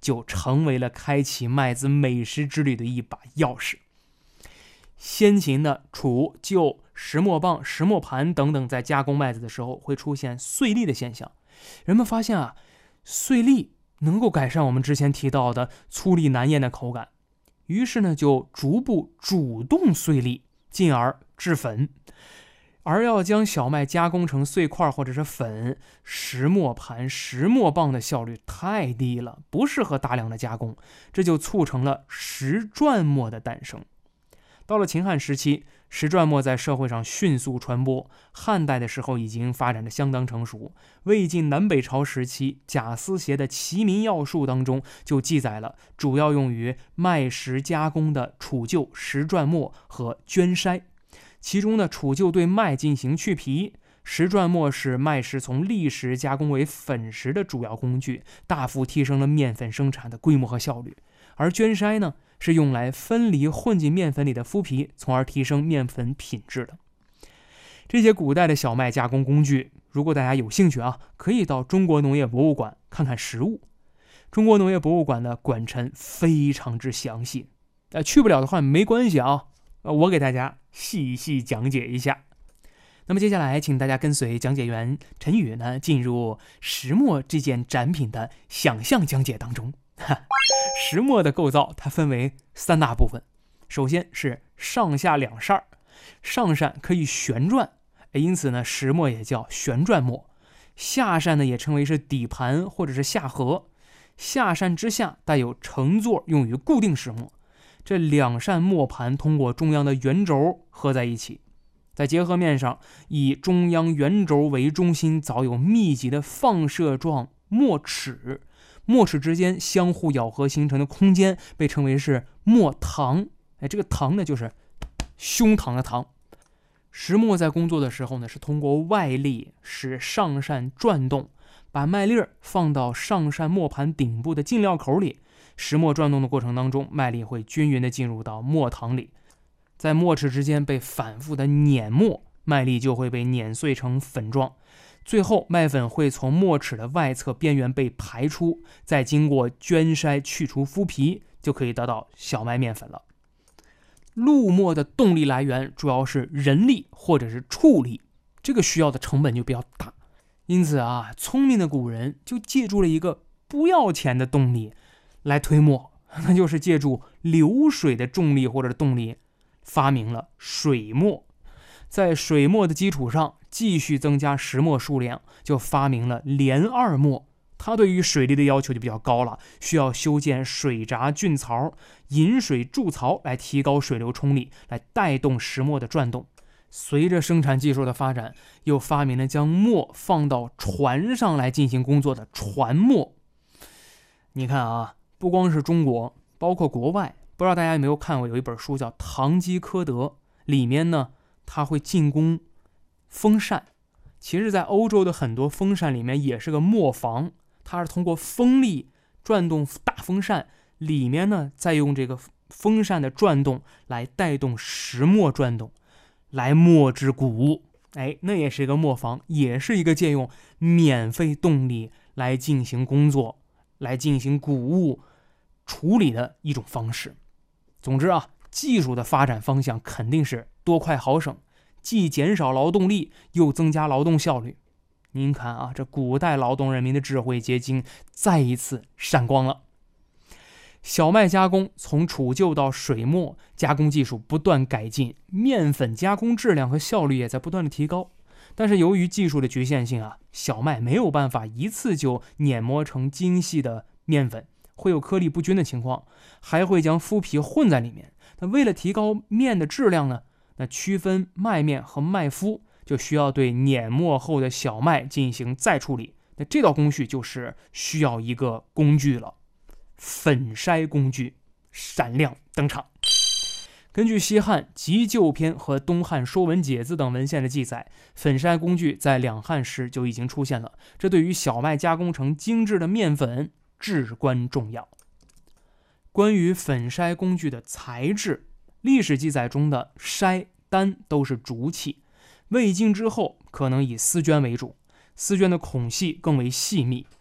就成为了开启麦子美食之旅的一把钥匙。先秦的杵、臼、石磨棒、石磨盘等等，在加工麦子的时候会出现碎粒的现象。人们发现啊，碎粒能够改善我们之前提到的粗粒难咽的口感，于是呢，就逐步煮动碎粒，进而制粉。而要将小麦加工成碎块或者是粉，石磨盘、石磨棒的效率太低了，不适合大量的加工，这就促成了石转磨的诞生。到了秦汉时期，石转磨在社会上迅速传播，汉代的时候已经发展得相当成熟。魏晋南北朝时期，贾思勰的《齐民要术》当中就记载了主要用于麦石加工的杵臼、石转磨和绢筛。其中呢，杵臼对麦进行去皮，石转磨是麦石从砾石加工为粉石的主要工具，大幅提升了面粉生产的规模和效率。而绢筛呢，是用来分离混进面粉里的麸皮，从而提升面粉品质的。这些古代的小麦加工工具，如果大家有兴趣啊，可以到中国农业博物馆看看实物。中国农业博物馆的馆陈非常之详细，去不了的话没关系啊，我给大家细细讲解一下。那么接下来请大家跟随讲解员陈宇呢，进入石磨这件展品的想象讲解当中。石磨的构造它分为3大部分，首先是上下两扇，上扇可以旋转，因此呢石磨也叫旋转磨。下扇呢也称为是底盘或者是下颌，下扇之下带有承座，用于固定石磨。这两扇磨盘通过中央的圆轴合在一起，在结合面上以中央圆轴为中心，凿有密集的放射状磨齿，磨齿之间相互咬合形成的空间被称为是磨膛。这个膛呢就是胸膛的膛。石磨在工作的时候呢，是通过外力使上扇转动，把麦粒放到上扇磨盘顶部的进料口里。石磨转动的过程当中，麦粒会均匀地进入到磨膛里，在磨齿之间被反复的碾磨，麦粒就会被碾碎成粉状。最后麦粉会从磨齿的外侧边缘被排出，再经过绢筛去除麸皮，就可以得到小麦面粉了。陆磨的动力来源主要是人力或者是畜力，这个需要的成本就比较大。因此啊，聪明的古人就借助了一个不要钱的动力来推磨，那就是借助流水的重力或者动力，发明了水磨。在水磨的基础上继续增加石磨数量，就发明了连二磨。它对于水力的要求就比较高了，需要修建水闸菌槽、引水筑槽来提高水流冲力，来带动石磨的转动。随着生产技术的发展，又发明了将磨放到船上来进行工作的船磨。你看啊，不光是中国，包括国外，不知道大家有没有看过有一本书叫《堂吉诃德》，里面呢它会进攻风扇。其实在欧洲的很多风扇里面也是个磨房，它是通过风力转动大风扇，里面呢再用这个风扇的转动来带动石磨转动，来磨制谷物。那也是一个磨房，也是一个借用免费动力来进行工作，来进行谷物处理的一种方式。总之啊，技术的发展方向肯定是多快好省，既减少劳动力又增加劳动效率。您看啊，这古代劳动人民的智慧结晶再一次闪光了。小麦加工从杵臼到水磨，加工技术不断改进，面粉加工质量和效率也在不断的提高。但是由于技术的局限性啊，小麦没有办法一次就碾磨成精细的面粉，会有颗粒不均的情况，还会将麸皮混在里面。那为了提高面的质量呢，那区分麦面和麦麸就需要对碾磨后的小麦进行再处理。那这道工序就是需要一个工具了，粉筛工具闪亮登场。根据西汉《急救篇》和东汉《说文解字》等文献的记载，粉筛工具在两汉时就已经出现了，这对于小麦加工成精致的面粉至关重要。关于粉筛工具的材质，历史记载中的筛、单都是竹器，未经之后可能以丝绢为主，丝绢的孔隙更为细密。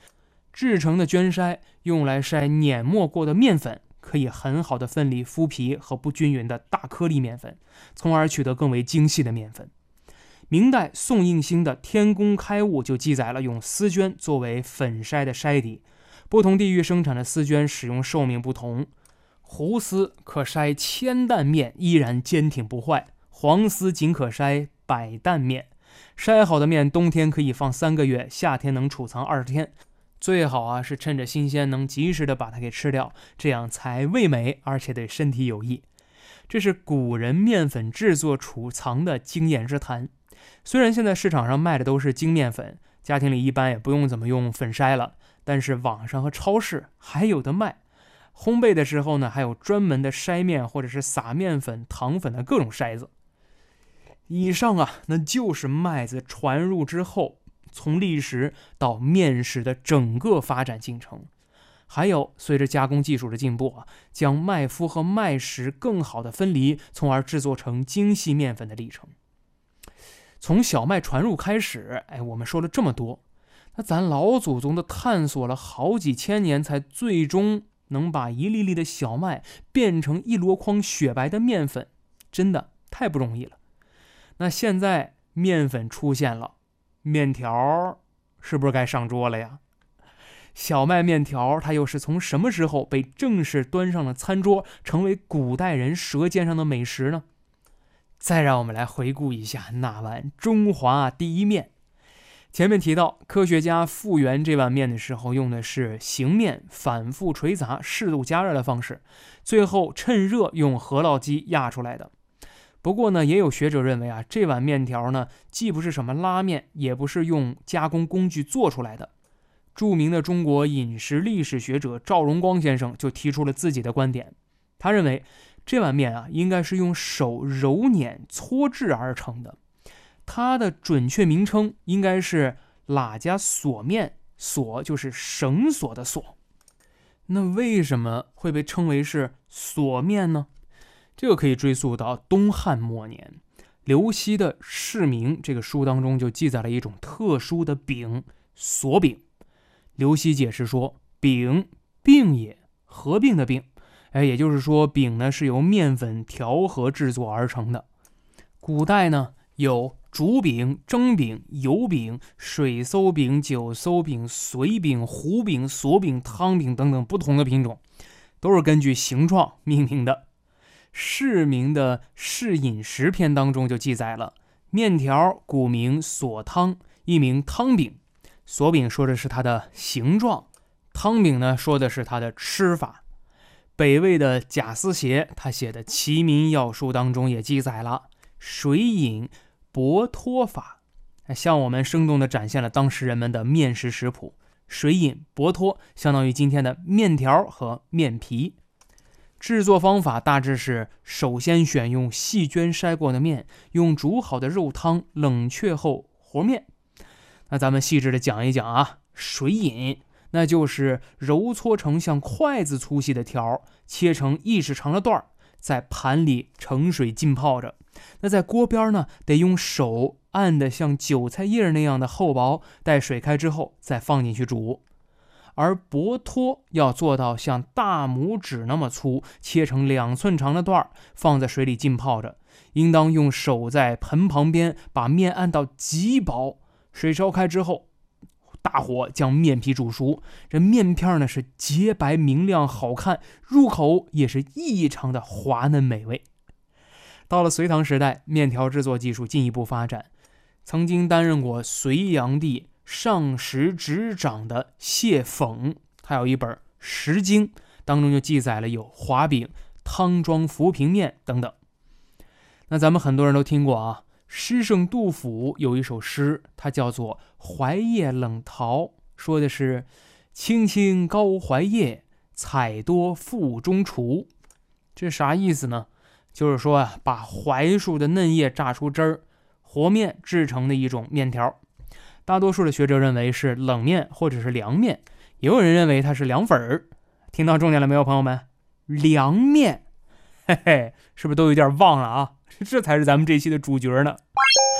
制成的绢筛用来筛碾磨过的面粉，可以很好的分离麸皮和不均匀的大颗粒面粉，从而取得更为精细的面粉。明代宋应星的《天工开物》就记载了用丝绢作为粉筛的筛底，不同地域生产的丝绢使用寿命不同，胡丝可筛1000担面依然坚挺不坏，黄丝仅可筛100担面。筛好的面冬天可以放3个月，夏天能储藏20天。最好是趁着新鲜能及时的把它给吃掉，这样才味美而且对身体有益。这是古人面粉制作储藏的经验之谈。虽然现在市场上卖的都是精面粉，家庭里一般也不用怎么用粉筛了，但是网上和超市还有的卖。烘焙的时候呢，还有专门的筛面或者是撒面粉、糖粉的各种筛子。以上那就是麦子传入之后从砾石到面食的整个发展进程，还有随着加工技术的进步将麦麸和麦实更好的分离，从而制作成精细面粉的历程。从小麦传入开始，我们说了这么多，那咱老祖宗的探索了好几千年，才最终能把一粒粒的小麦变成一箩筐雪白的面粉，真的太不容易了。那现在面粉出现了，面条是不是该上桌了呀？小麦面条它又是从什么时候被正式端上了餐桌，成为古代人舌尖上的美食呢？再让我们来回顾一下那碗中华第一面。前面提到，科学家复原这碗面的时候，用的是醒面反复捶砸、适度加热的方式，最后趁热用饸烙机压出来的。不过呢，也有学者认为这碗面条呢，既不是什么拉面，也不是用加工工具做出来的。著名的中国饮食历史学者赵荣光先生就提出了自己的观点，他认为这碗面应该是用手揉捻搓制而成的，它的准确名称应该是喇家锁面，锁就是绳索的锁。那为什么会被称为是锁面呢？这个可以追溯到东汉末年，刘熙的《释名》这个书当中就记载了一种特殊的饼，锁饼。刘熙解释说，饼，病也，合并的并，也就是说饼呢是由面粉调和制作而成的。古代呢有煮饼、蒸饼、油饼、水馊饼、酒馊饼、随饼、糊饼、锁饼、汤饼等等不同的品种，都是根据形状命名的。释名的《释饮食篇》当中就记载了，面条古名锁汤，一名汤饼。锁饼说的是它的形状，汤饼呢说的是它的吃法。北魏的贾思勰他写的《齐民要术》当中也记载了水饮薄脱法，向我们生动地展现了当时人们的面食食谱。水饮薄脱相当于今天的面条和面皮。制作方法大致是，首先选用细绢筛过的面，用煮好的肉汤冷却后和面。那咱们细致的讲一讲水饮那就是揉搓成像筷子粗细的条，切成1指长的段，在盘里盛水浸泡着。那在锅边呢，得用手按的像韭菜叶那样的厚薄，待水开之后再放进去煮。而薄脱要做到像大拇指那么粗，切成2寸长的段，放在水里浸泡着。应当用手在盆旁边把面按到极薄，水烧开之后，大火将面皮煮熟，这面片呢是洁白明亮好看，入口也是异常的滑嫩美味。到了隋唐时代，面条制作技术进一步发展，曾经担任过隋炀帝上食执掌的谢讽，他有一本《食经》，当中就记载了有滑饼、汤庄浮萍面等等。那咱们很多人都听过诗圣杜甫有一首诗，它叫做《槐叶冷桃》，说的是青青高槐叶，采多腹中雏。这啥意思呢？就是说把槐树的嫩叶榨出汁儿，和面制成的一种面条。大多数的学者认为是冷面或者是凉面，也有人认为它是凉粉儿。听到重点了没有，朋友们？凉面，嘿嘿，是不是都有点忘了这才是咱们这期的主角呢。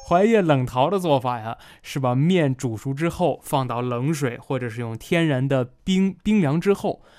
槐叶冷淘的做法呀，是把面煮熟之后放到冷水，或者是用天然的冰凉之后，